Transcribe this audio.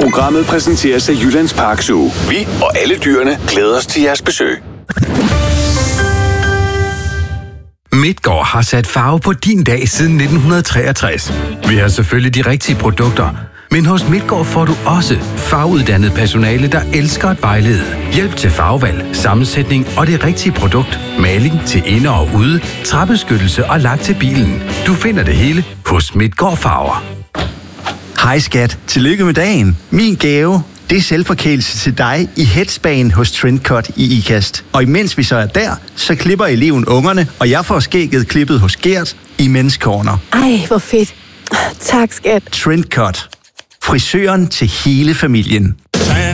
Programmet præsenteres af Jyllands Park Zoo. Vi og alle dyrene glæder os til jeres besøg. Midtgaard har sat farve på din dag siden 1963. Vi har selvfølgelig de rigtige produkter, men hos Midtgaard får du også faguddannet personale, der elsker at vejlede. Hjælp til farvevalg, sammensætning og det rigtige produkt. Maling til inde og ude, træbeskyttelse og lak til bilen. Du finder det hele hos Midtgaard Farver. Hej skat, tillykke med dagen. Min gave, det er selvforkælelse til dig i Headspan hos Trendcut i IKAST. Og imens vi så er der, så klipper eleven ungerne, og jeg får skægget klippet hos Gert i Men's Corner. Ej, hvor fedt. Tak, skat. Trendcut. Frisøren til hele familien.